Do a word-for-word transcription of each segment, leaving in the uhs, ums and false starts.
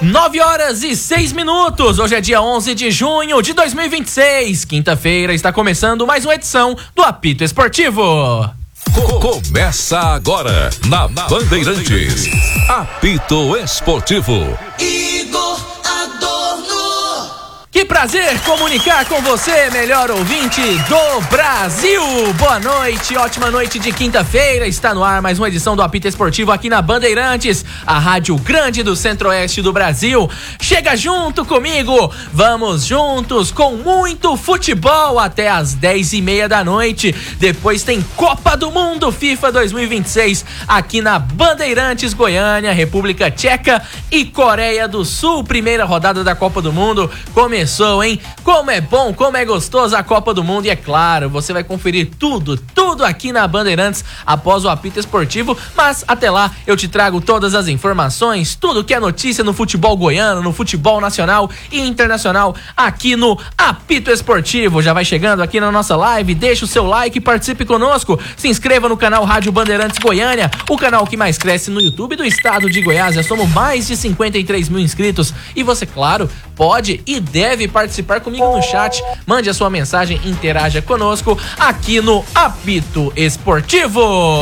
nove horas e seis minutos. Hoje é dia onze de junho de dois mil e vinte e seis. Quinta-feira está começando mais uma edição do Apito Esportivo. Começa agora na Bandeirantes. Apito Esportivo. Igor Adorno. Que prazer comunicar com você, melhor ouvinte do Brasil. Boa noite, ótima noite de quinta-feira. Está no ar mais uma edição do Apito Esportivo aqui na Bandeirantes, a rádio grande do centro-oeste do Brasil. Chega junto comigo, vamos juntos com muito futebol até as dez e meia da noite. Depois tem Copa do Mundo FIFA dois mil e vinte e seis aqui na Bandeirantes, Goiânia, República Tcheca e Coreia do Sul. Primeira rodada da Copa do Mundo começou. Começou, hein? Como é bom, como é gostoso a Copa do Mundo. E é claro, você vai conferir tudo, tudo aqui na Bandeirantes após o Apito Esportivo. Mas até lá eu te trago todas as informações, tudo que é notícia no futebol goiano, no futebol nacional e internacional aqui no Apito Esportivo. Já vai chegando aqui na nossa live, deixa o seu like e participe conosco. Se inscreva no canal Rádio Bandeirantes Goiânia, o canal que mais cresce no YouTube do estado de Goiás. Já somos mais de cinquenta e três mil inscritos e você, claro, pode e deve participar comigo no chat. Mande a sua mensagem, interaja conosco aqui no Apito Esportivo.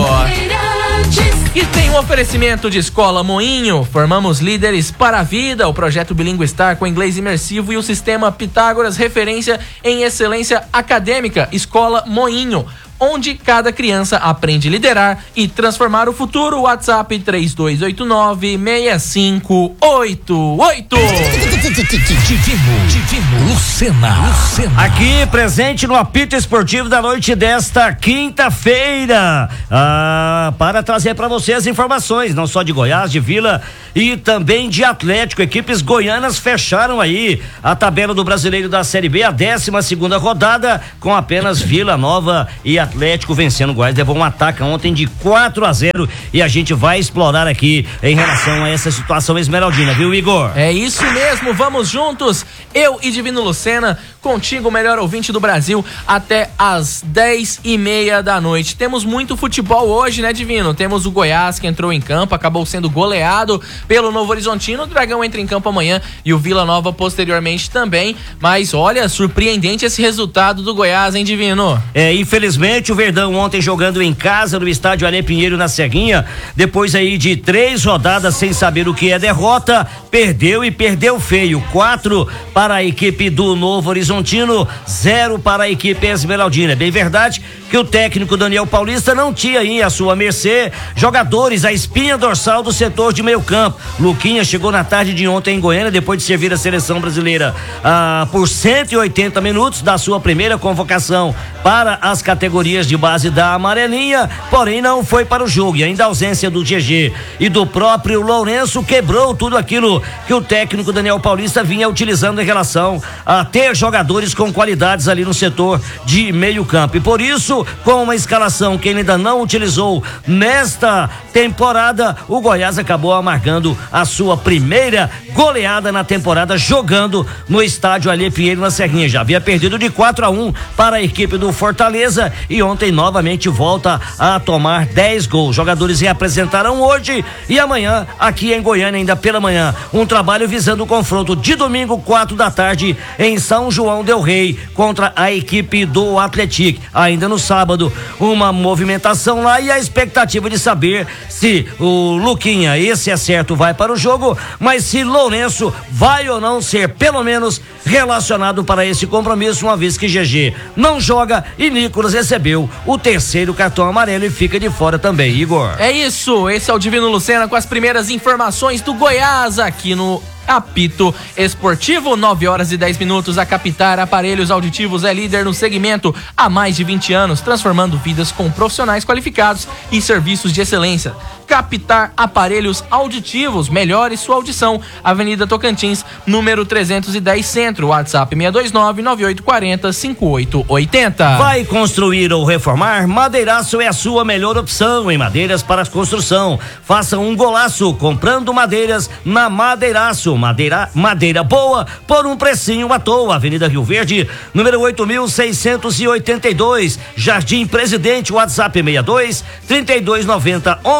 E tem um oferecimento de Escola Moinho. Formamos líderes para a vida. O projeto Bilingue Star com inglês imersivo e o sistema Pitágoras, referência em excelência acadêmica. Escola Moinho, onde cada criança aprende a liderar e transformar o futuro. WhatsApp três dois oito nove, seis cinco oito oito. Divino, Divino, Lucena, Lucena. Aqui presente no Apito Esportivo da noite desta quinta-feira, ah, para trazer para você as informações, não só de Goiás, de Vila e também de Atlético. Equipes goianas fecharam aí a tabela do Brasileiro da Série B, a décima segunda rodada, com apenas Vila Nova e Atlético vencendo. O Goiás levou um ataque ontem de quatro a zero e a gente vai explorar aqui em relação a essa situação esmeraldina, viu, Igor? É isso mesmo, vamos juntos, eu e Divino Lucena, contigo, o melhor ouvinte do Brasil, até as dez e meia da noite. Temos muito futebol hoje, né, Divino? Temos o Goiás que entrou em campo, acabou sendo goleado pelo Novo Horizontino. O Dragão entra em campo amanhã e o Vila Nova posteriormente também. Mas olha, surpreendente esse resultado do Goiás, hein, Divino? É, infelizmente o Verdão ontem jogando em casa no estádio Alê Pinheiro na Serrinha, depois aí de três rodadas sem saber o que é derrota, perdeu e perdeu feio. Quatro para a equipe do Novo Horizontino, zero para a equipe esmeraldina. É bem verdade que o técnico Daniel Paulista não tinha aí à sua mercê jogadores, a espinha dorsal do setor de meio campo. Luquinha chegou na tarde de ontem em Goiânia, depois de servir a seleção brasileira ah, por cento e oitenta minutos da sua primeira convocação para as categorias de base da amarelinha, porém não foi para o jogo, e ainda a ausência do G G e do próprio Lourenço quebrou tudo aquilo que o técnico Daniel Paulista vinha utilizando em relação a ter jogadores com qualidades ali no setor de meio campo. E por isso, com uma escalação que ele ainda não utilizou nesta temporada, o Goiás acabou amargando a sua primeira goleada na temporada, jogando no estádio Alê Pinheiro na Serrinha. Já havia perdido de quatro a um para a equipe do Fortaleza e ontem novamente volta a tomar dez gols. Jogadores reapresentarão hoje e amanhã aqui em Goiânia, ainda pela manhã, um trabalho visando o confronto de domingo, quatro da tarde, em São João del Rei, contra a equipe do Atlético. Ainda no sábado, uma movimentação lá e a expectativa de saber se o Luquinha, esse é certo, vai para o jogo, mas se Lourenço vai ou não ser pelo menos relacionado para esse compromisso, uma vez que G G não joga e Nicolas recebeu o terceiro cartão amarelo e fica de fora também, Igor. É isso, esse é o Divino Lucena com as primeiras informações do Goiás aqui no Apito Esportivo. Nove horas e dez minutos. A Captar Aparelhos Auditivos é líder no segmento há mais de vinte anos, transformando vidas com profissionais qualificados e serviços de excelência. Captar Aparelhos Auditivos, melhore sua audição. Avenida Tocantins, número trezentos e dez Centro, WhatsApp seis dois nove, nove oito quatro zero, cinco oito oito zero. Vai construir ou reformar? Madeiraço é a sua melhor opção em madeiras para construção. Faça um golaço comprando madeiras na Madeiraço. Madeira, madeira boa por um precinho à toa. Avenida Rio Verde, número oito mil seiscentos e oitenta e dois, Jardim Presidente, WhatsApp seis dois, trinta e dois noventa, onze oitenta.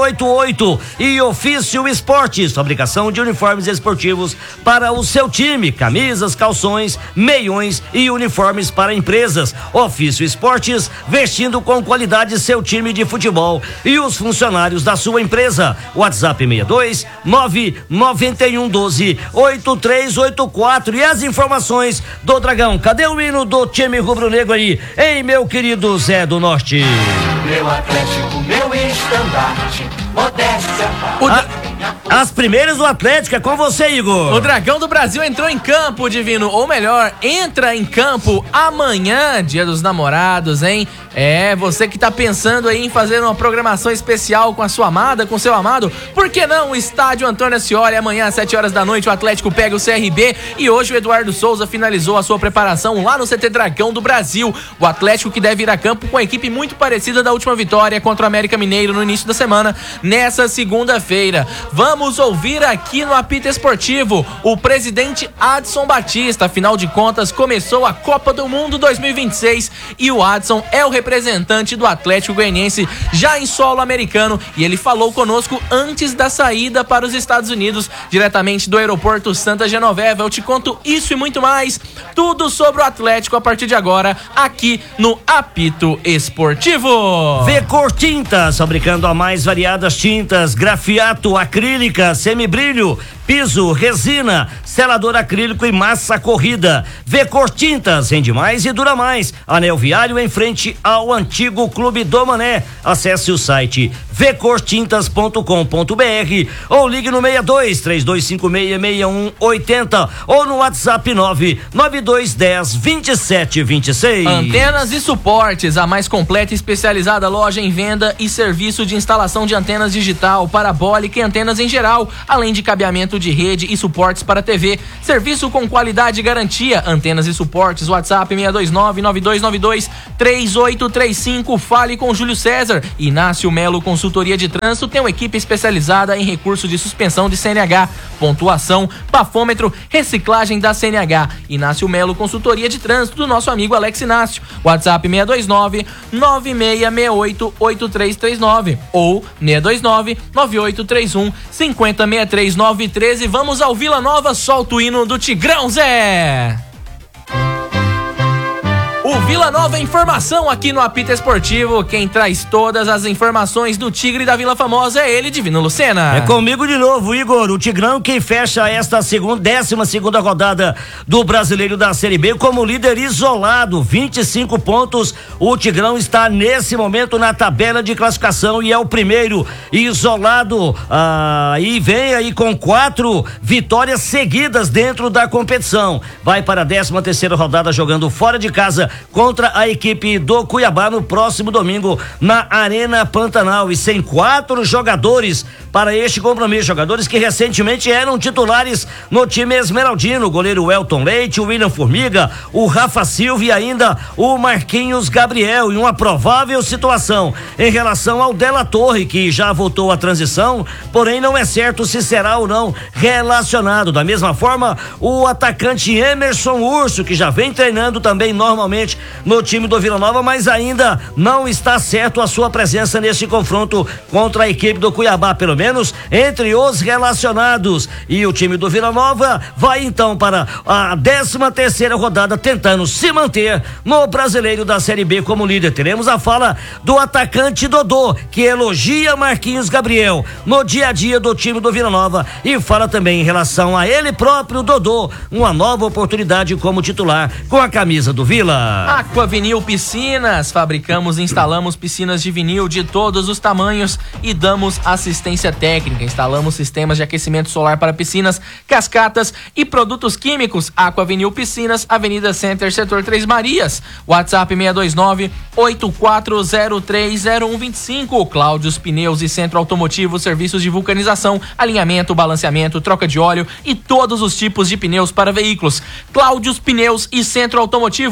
oito oito. E Ofício Esportes, fabricação de uniformes esportivos para o seu time, camisas, calções, meiões e uniformes para empresas. Ofício Esportes, vestindo com qualidade seu time de futebol e os funcionários da sua empresa. WhatsApp seis dois nove nove um um doze oito três oito quatro. E as informações do Dragão. Cadê o hino do time rubro-negro aí, hein, meu querido Zé do Norte? Meu Atlético, meu estandarte, modéstia. A, as primeiras do Atlético é com você, Igor. O Dragão do Brasil entrou em campo, Divino, ou melhor, entra em campo amanhã, Dia dos Namorados, hein? É, você que tá pensando aí em fazer uma programação especial com a sua amada, com seu amado, por que não o estádio Antônio Ascioli? Amanhã às sete horas da noite o Atlético pega o C R B e hoje o Eduardo Souza finalizou a sua preparação lá no C T Dragão do Brasil. O Atlético que deve ir a campo com a equipe muito parecida da última vitória contra o América Mineiro no início da semana, nessa segunda-feira. Vamos ouvir aqui no Apito Esportivo o presidente Adson Batista. Afinal de contas, começou a Copa do Mundo dois mil e vinte e seis e o Adson é o representante do Atlético Goianiense já em solo americano, e ele falou conosco antes da saída para os Estados Unidos, diretamente do aeroporto Santa Genoveva. Eu te conto isso e muito mais, tudo sobre o Atlético a partir de agora, aqui no Apito Esportivo. Vecor Tintas, fabricando a mais variadas tintas, grafiato, acrílica, semibrilho, piso, resina, selador acrílico e massa corrida. Vecor Tintas, rende mais e dura mais. Anel Viário em frente ao antigo Clube do Mané. Acesse o site vecor tintas ponto com ponto br ou ligue no seis dois três dois cinco seis seis um oito zero ou no WhatsApp nove nove dois um zero vinte e sete vinte e seis. Antenas e Suportes, a mais completa e especializada loja em venda e serviço de instalação de antenas digital, parabólica e antenas em geral, além de cabeamento de rede e suportes para T V. Serviço com qualidade e garantia. Antenas e Suportes, WhatsApp seis dois nove nove dois nove dois três oito três cinco. Fale com Júlio César. Inácio Melo Consultoria de Trânsito tem uma equipe especializada em recursos de suspensão de C N H, pontuação, bafômetro, reciclagem da C N H. Inácio Melo Consultoria de Trânsito, do nosso amigo Alex Inácio. WhatsApp seis dois nove nove seis seis oito oito três três nove ou seis dois nove nove oito três um cinco zero seis três nove um três. Vamos ao Vila Nova, solta o hino do Tigrão, Zé! O Vila Nova é informação aqui no Apito Esportivo. Quem traz todas as informações do Tigre da Vila Famosa é ele, Divino Lucena. É comigo de novo, Igor. O Tigrão quem fecha esta segunda, décima segunda rodada do Brasileiro da Série B como líder isolado, vinte e cinco pontos. O Tigrão está nesse momento na tabela de classificação e é o primeiro isolado. Ah, e vem aí com quatro vitórias seguidas dentro da competição. Vai para a décima terceira rodada jogando fora de casa contra a equipe do Cuiabá no próximo domingo na Arena Pantanal, e sem quatro jogadores para este compromisso, jogadores que recentemente eram titulares no time esmeraldino, o goleiro Elton Leite, o William Formiga, o Rafa Silva e ainda o Marquinhos Gabriel, em uma provável situação em relação ao Della Torre, que já voltou à transição, porém não é certo se será ou não relacionado. Da mesma forma, o atacante Emerson Urso, que já vem treinando também normalmente no time do Vila Nova, mas ainda não está certo a sua presença neste confronto contra a equipe do Cuiabá, pelo menos entre os relacionados. E o time do Vila Nova vai então para a décima terceira rodada tentando se manter no Brasileiro da Série B como líder. Teremos a fala do atacante Dodô, que elogia Marquinhos Gabriel no dia a dia do time do Vila Nova e fala também em relação a ele próprio, Dodô, uma nova oportunidade como titular com a camisa do Vila. Aqua Vinil Piscinas, fabricamos e instalamos piscinas de vinil de todos os tamanhos e damos assistência técnica. Instalamos sistemas de aquecimento solar para piscinas, cascatas e produtos químicos. Aqua Vinil Piscinas, Avenida Center, Setor Três Marias. WhatsApp seis dois nove oito quatro zero três zero um dois cinco. Cláudios Pneus e Centro Automotivo, serviços de vulcanização, alinhamento, balanceamento, troca de óleo e todos os tipos de pneus para veículos. Cláudios Pneus e Centro Automotivo, Anel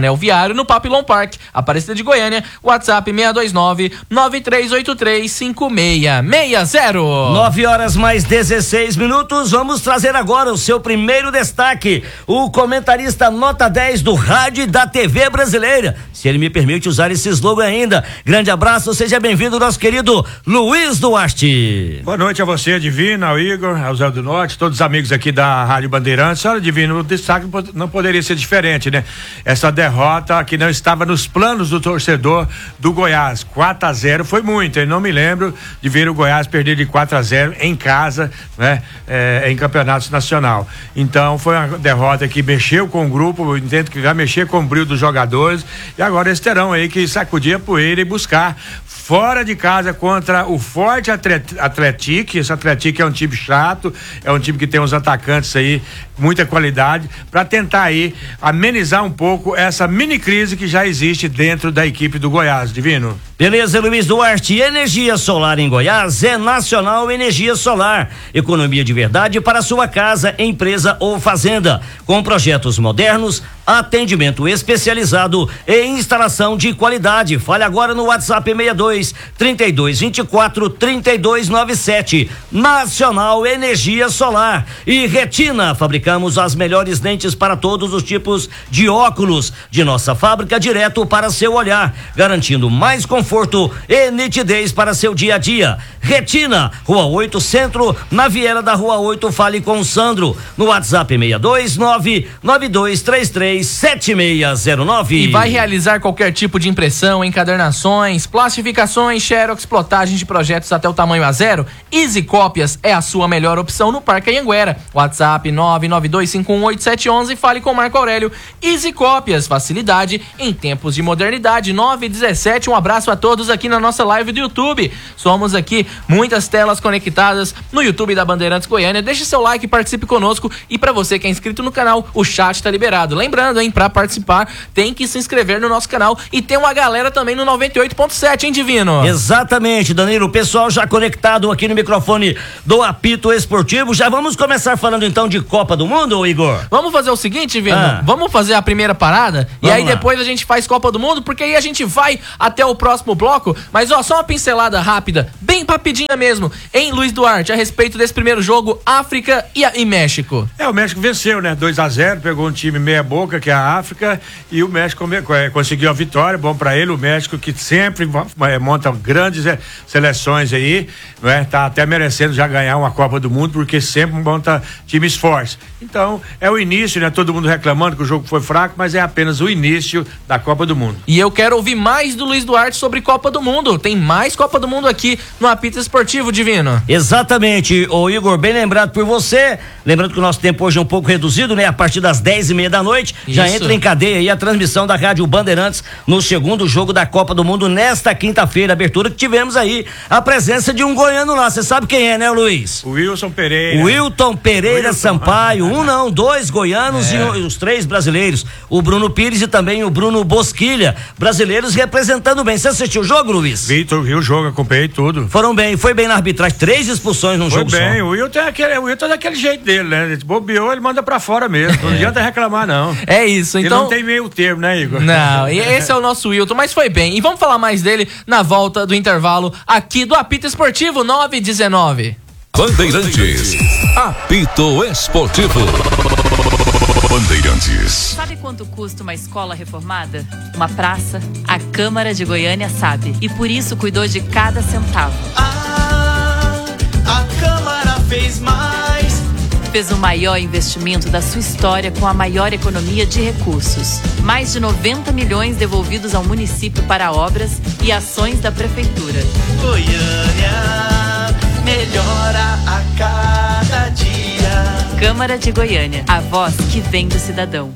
Anel Viário, no Papillon Park, Aparecida de Goiânia. WhatsApp seis dois nove, nove três oito três, cinco seis seis zero. nove horas mais dezesseis minutos. Vamos trazer agora o seu primeiro destaque. O comentarista nota dez do rádio e da T V brasileira. Se ele me permite usar esse slogan ainda. Grande abraço, seja bem-vindo, nosso querido Luiz Duarte. Boa noite a você, Divino, ao Igor, ao Zé do Norte, todos os amigos aqui da Rádio Bandeirantes. Olha, Divino, o destaque não poderia ser diferente, né? Essa derrota que não estava nos planos do torcedor do Goiás. quatro a zero foi muito, eu não me lembro de ver o Goiás perder de quatro a zero em casa, né? É, em campeonato nacional. Então foi uma derrota que mexeu com o grupo, eu entendo que vai mexer com o brilho dos jogadores, e agora eles terão aí que sacudir a poeira e buscar fora de casa contra o forte Atlético. Esse Atlético é um time chato, é um time que tem uns atacantes aí, muita qualidade, para tentar aí amenizar um pouco essa mini crise que já existe dentro da equipe do Goiás, Divino. Beleza, Luiz Duarte. Energia solar em Goiás é Nacional Energia Solar. Economia de verdade para sua casa, empresa ou fazenda. Com projetos modernos, atendimento especializado e instalação de qualidade. Fale agora no WhatsApp sessenta e dois, trinta e dois, vinte e quatro, trinta e dois noventa e sete. Nacional Energia Solar. E Retina, fabricamos as melhores lentes para todos os tipos de óculos de nossa fábrica, direto para seu olhar, garantindo mais conforto e nitidez para seu dia a dia. Retina, Rua oito Centro, na Viela da Rua oito. Fale com o Sandro no WhatsApp seis dois nove, nove dois três três, sete seis zero nove. E vai realizar qualquer tipo de impressão, encadernações, plastificações, xerox, plotagem de projetos até o tamanho A zero? Easy Cópias é a sua melhor opção no Parque Anhanguera. WhatsApp nove nove dois cinco um oito sete um um. Fale com Marco Aurélio. Easy Cópias, facilidade em tempos de modernidade. nove e dezessete. Um abraço a todos aqui na nossa live do YouTube. Somos aqui muitas telas conectadas no YouTube da Bandeirantes Goiânia. Deixe seu like e participe conosco. E para você que é inscrito no canal, o chat tá liberado. Lembrando, hein, para participar tem que se inscrever no nosso canal. E tem uma galera também no noventa e oito ponto sete, hein, Divino? Exatamente, Danilo. O pessoal já conectado aqui no microfone do Apito Esportivo. Já vamos começar falando então de Copa do Mundo, Igor? Vamos fazer o seguinte, Divino? Ah. Vamos fazer a primeira parada Vamos e aí lá. depois a gente faz Copa do Mundo, porque aí a gente vai até o próximo bloco. Mas ó, só uma pincelada rápida, bem rapidinha mesmo, em Luiz Duarte, a respeito desse primeiro jogo, África e, a, e México. É, o México venceu, né? dois a zero, pegou um time meia boca, que é a África, e o México é, conseguiu a vitória, bom pra ele, o México que sempre é, monta grandes é, seleções aí, não é? Tá até merecendo já ganhar uma Copa do Mundo, porque sempre monta times fortes. Então, é o início, né? Todo mundo reclamando que o jogo foi fraco, mas é apenas o início da Copa do Mundo. E eu quero ouvir mais do Luiz Duarte sobre Copa do Mundo. Tem mais Copa do Mundo aqui no Apito Esportivo, Divino. Exatamente, ô Igor, bem lembrado por você. Lembrando que o nosso tempo hoje é um pouco reduzido, né? A partir das dez e meia da noite, Isso. já entra em cadeia aí a transmissão da Rádio Bandeirantes no segundo jogo da Copa do Mundo nesta quinta-feira, abertura que tivemos aí a presença de um goiano lá. Você sabe quem é, né, Luiz? O Wilson Pereira. Wilton Pereira Wilson. Sampaio, um não, dois goianos É. e os três brasileiros, o Bruno Pires e também o Bruno Bosquilha, brasileiros representando bem. Você assistiu o jogo, Luiz? Vitor viu o jogo, acompanhei tudo. Foram bem, foi bem na arbitragem, três expulsões num Foi jogo bem, só. o Wilton é aquele, o Wilton é daquele jeito dele, né? Ele bobeou, ele manda pra fora mesmo. Não adianta reclamar, não. É isso, então. Ele não tem meio termo, né, Igor? Não, e esse é o nosso Wilton, mas foi bem. E vamos falar mais dele na volta do intervalo aqui do Apito Esportivo nove e dezenove. Bandeirantes, Apito Esportivo. Bandeirantes. Sabe quanto custa uma escola reformada? Uma praça? A Câmara de Goiânia sabe. E por isso cuidou de cada centavo. Ah, a Câmara fez mais. Fez o maior investimento da sua história com a maior economia de recursos. Mais de noventa milhões devolvidos ao município para obras e ações da prefeitura. Goiânia melhora a cada dia. Câmara de Goiânia, a voz que vem do cidadão.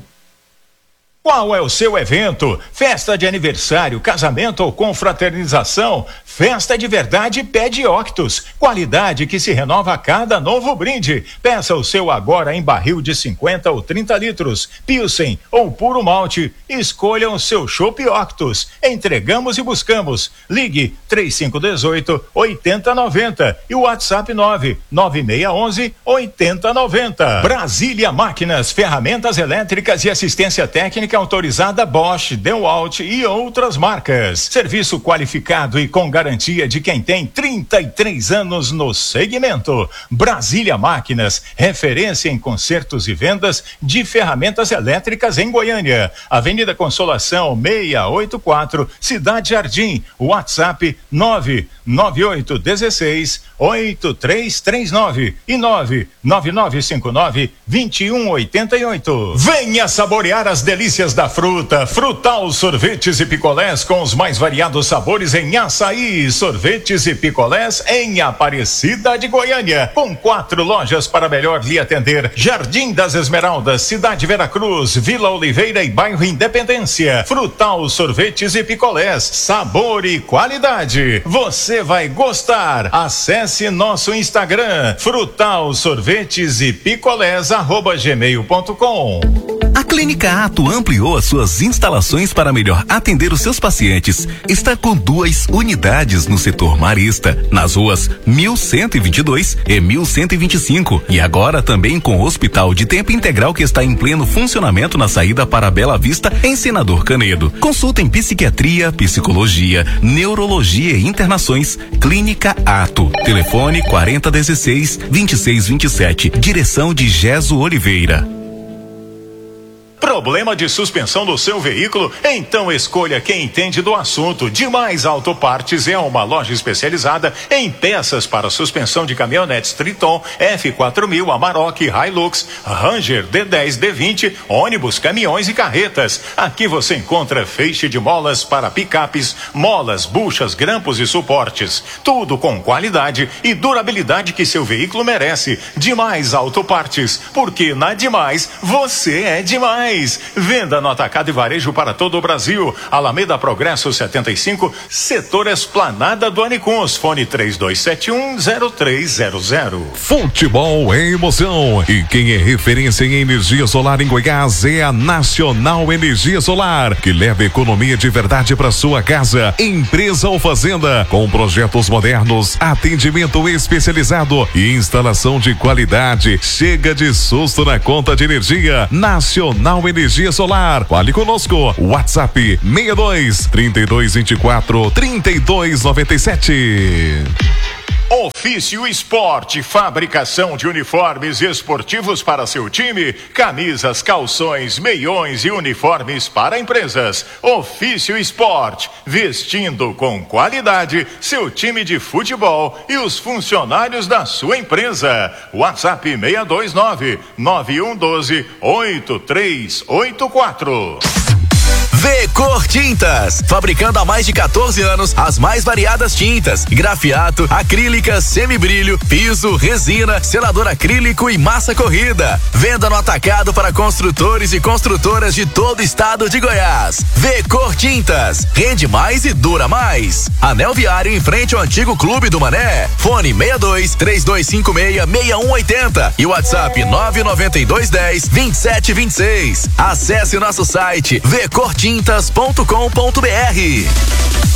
Qual é o seu evento? Festa de aniversário, casamento ou confraternização? Festa de verdade pede Octus. Qualidade que se renova a cada novo brinde. Peça o seu agora em barril de cinquenta ou trinta litros. Pilsen ou puro malte. Escolha o seu chopp Octus. Entregamos e buscamos. Ligue três cinco um oito, oito zero nove zero e o WhatsApp nove nove seis um um, oito zero nove zero. Brasília Máquinas, ferramentas elétricas e assistência técnica autorizada Bosch, DeWalt e outras marcas. Serviço qualificado e com garantia de quem tem trinta e três anos no segmento. Brasília Máquinas, referência em consertos e vendas de ferramentas elétricas em Goiânia. Avenida Consolação seiscentos e oitenta e quatro, Cidade Jardim. WhatsApp nove nove oito um seis, oito três três nove e nove nove nove cinco nove, dois um oito oito. Venha saborear as delícias da fruta. Frutal Sorvetes e Picolés com os mais variados sabores em açaí. Sorvetes e picolés em Aparecida de Goiânia, com quatro lojas para melhor lhe atender: Jardim das Esmeraldas, Cidade Veracruz, Vila Oliveira e Bairro Independência. Frutal Sorvetes e Picolés, sabor e qualidade. Você vai gostar. Acesse nosso Instagram, Frutal Sorvetes e Picolés arroba gmail ponto com. A Clínica Ato ampliou as suas instalações para melhor atender os seus pacientes. Está com duas unidades no setor marista, nas ruas mil cento e vinte e dois e mil cento e vinte e cinco, e agora também com o hospital de tempo integral que está em pleno funcionamento na saída para Bela Vista, em Senador Canedo. Consulta em psiquiatria, psicologia, neurologia e internações. Clínica Ato. Telefone quarenta dezesseis, vinte e seis vinte e sete. Direção de Geso Oliveira. Problema de suspensão do seu veículo? Então escolha quem entende do assunto. Demais Autopartes é uma loja especializada em peças para suspensão de caminhonetes Triton, F quatro mil, Amarok, Hilux, Ranger, D dez, D vinte, ônibus, caminhões e carretas. Aqui você encontra feixe de molas para picapes, molas, buchas, grampos e suportes. Tudo com qualidade e durabilidade que seu veículo merece. Demais Autopartes, porque na Demais você é demais. Venda no atacado e varejo para todo o Brasil. Alameda Progresso setenta e cinco, setor Esplanada do Anicuns. Fone três dois sete um, zero três zero zero. Futebol é emoção. E quem é referência em energia solar em Goiás é a Nacional Energia Solar, que leva economia de verdade para sua casa. Empresa ou fazenda, com projetos modernos, atendimento especializado e instalação de qualidade. Chega de susto na conta de energia. Nacional Energia Solar. Fale conosco. WhatsApp seis dois, trinta e dois vinte e quatro, trinta e dois noventa e sete. Ofício Esporte, fabricação de uniformes esportivos para seu time, camisas, calções, meiões e uniformes para empresas. Ofício Esporte, vestindo com qualidade seu time de futebol e os funcionários da sua empresa. WhatsApp seis dois nove, nove um um dois, oito três oito quatro. V-Cor Tintas, fabricando há mais de quatorze anos as mais variadas tintas: grafiato, acrílicas, semibrilho, piso, resina, selador acrílico e massa corrida. Venda no atacado para construtores e construtoras de todo o estado de Goiás. V-Cor Tintas, rende mais e dura mais. Anel Viário, em frente ao antigo Clube do Mané. Fone seis dois, três dois cinco seis, seis um oito zero e WhatsApp nove nove dois um zero, vinte e sete vinte e seis. Acesse nosso site v cor tintas ponto com ponto br.